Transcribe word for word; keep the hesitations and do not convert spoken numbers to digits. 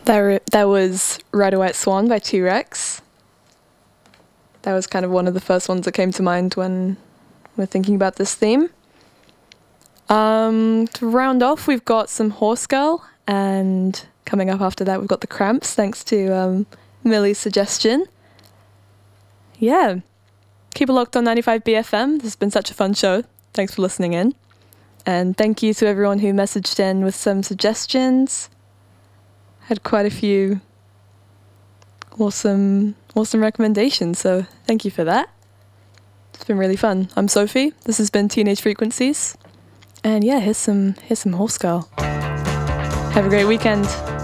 There, there was Ride a White Swan by T-Rex. That was kind of one of the first ones that came to mind when we're thinking about this theme. Um, to round off, we've got some Horse Girl, and coming up after that, we've got The Cramps, thanks to um, Millie's suggestion. Yeah, keep it locked on ninety-five B F M. This has been such a fun show. Thanks for listening in. And thank you to everyone who messaged in with some suggestions. Had quite a few awesome, awesome recommendations, so thank you for that. It's been really fun. I'm Sophie. This has been Teenage Frequencies. And yeah, here's some, here's some Horse Girl. Have a great weekend.